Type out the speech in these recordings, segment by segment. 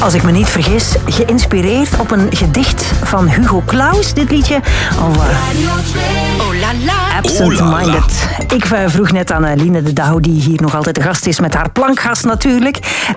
als ik me niet vergis, geïnspireerd op een gedicht van Hugo Claus, dit liedje. Oh la la. Absent-minded. Ik vroeg net aan Line de Douw, die hier nog altijd de gast is met haar plankgast natuurlijk,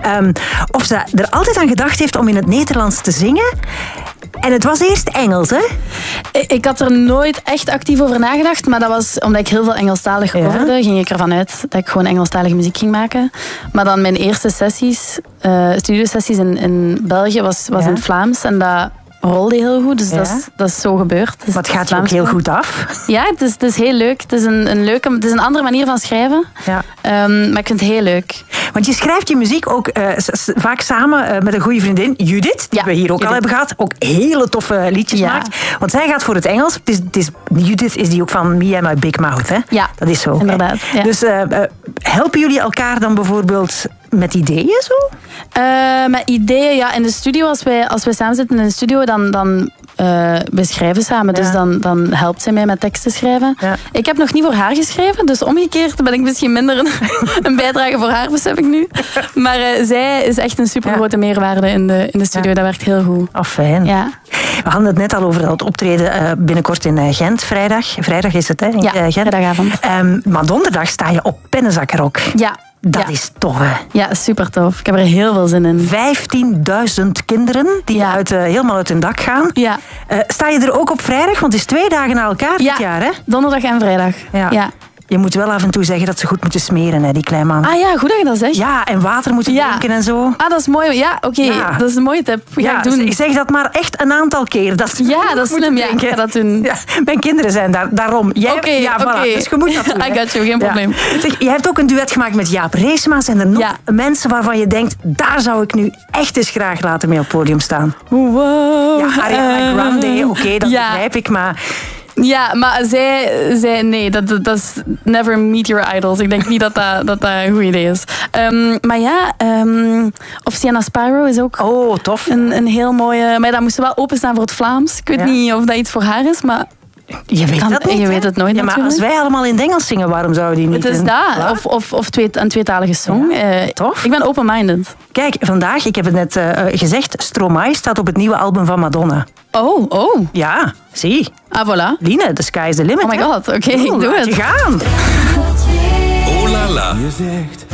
of ze er altijd aan gedacht heeft om in het Nederlands te zingen. En het was eerst Engels, hè? Ik had er nooit echt actief over nagedacht, maar dat was omdat ik heel veel Engelstalig hoorde, ging ik ervan uit dat ik gewoon Engelstalige muziek ging maken. Maar dan mijn eerste sessies, studiosessies in België, was in het Vlaams en dat rolde heel goed, dus dat is zo gebeurd. Dus maar het gaat je ook heel goed af. Ja, het is heel leuk. Het is een andere manier van schrijven, maar ik vind het heel leuk. Want je schrijft je muziek ook vaak samen met een goede vriendin, Judith, die we hier ook al hebben gehad. Ook hele toffe liedjes maakt. Want zij gaat voor het Engels. Judith is die ook van Me and My Big Mouth, hè? Ja, dat is zo. Inderdaad. Ja. Dus helpen jullie elkaar dan bijvoorbeeld met ideeën zo? Met ideeën, ja. In de studio, als wij samen zitten in de studio, dan we schrijven samen. Dus dan helpt zij mij met teksten schrijven. Ja. Ik heb nog niet voor haar geschreven, dus omgekeerd ben ik misschien minder een bijdrage voor haar, besef ik nu. Maar zij is echt een supergrote meerwaarde in de studio. Dat werkt heel goed. Oh, fijn. Ja. We hadden het net al over het optreden binnenkort in Gent, vrijdag. Vrijdag is het, hè? In Gent. Vrijdagavond. Maar donderdag sta je op Pennenzakkerok. Ja. Dat is tof, hè? Ja, super tof. Ik heb er heel veel zin in. 15.000 kinderen die helemaal uit hun dak gaan. Ja. Sta je er ook op vrijdag? Want het is 2 dagen na elkaar dit jaar, hè? Donderdag en vrijdag. Ja. Je moet wel af en toe zeggen dat ze goed moeten smeren, hè, die kleinman. Ah ja, goed dat je dat zegt. Ja, en water moeten drinken en zo. Ah, dat is mooi. Ja, oké. Ja. Dat is een mooie tip. Ga ik doen. Ik zeg dat maar echt een aantal keer. Dat is slim. Ja, ik ga dat doen. Ja, mijn kinderen zijn daarom. Oké. Voilà. Dus je moet dat doen. I got you, geen probleem. Zeg, je hebt ook een duet gemaakt met Jaap Reesema. Zijn er nog mensen waarvan je denkt, daar zou ik nu echt eens graag laten mee op het podium staan? Wow. Ja, Ariana Grande, oké, dat begrijp ik, maar... Ja, maar zij nee, dat is never meet your idols. Ik denk niet dat een goed idee is. Maar ja, of Sienna Spyro is ook tof. Een heel mooie... Maar dat moest wel openstaan voor het Vlaams. Ik weet niet of dat iets voor haar is, maar... Je weet dat niet, je weet het nooit natuurlijk. Maar als wij allemaal in het Engels zingen, waarom zouden die niet... Het is dat. Of een tweetalige song. Tof. Ik ben open-minded. Kijk, vandaag, ik heb het net gezegd, Stromae staat op het nieuwe album van Madonna. Oh. Ja, zie. Ah, voilà. Line, the sky is the limit. Oh my god, oké, ik doe het. Laat je gaan. Oh la la. Je zegt